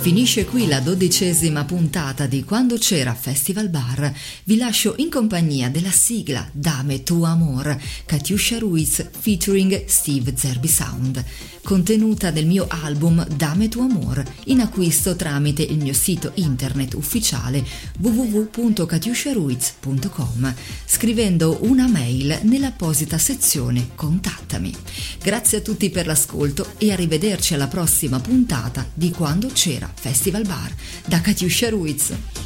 Finisce qui la 12ª puntata di Quando c'era Festival Bar. Vi lascio in compagnia della sigla Dame tu amor, Katiuscia Ruiz featuring Steve Zerbi Sound, contenuta nel mio album Dame tu amor, in acquisto tramite il mio sito internet ufficiale www.katiusciaruiz.com, scrivendo una mail nell'apposita sezione Contattami. Grazie a tutti per l'ascolto e arrivederci alla prossima puntata di Quando c'era Festival Bar, da Katiuscia Ruiz.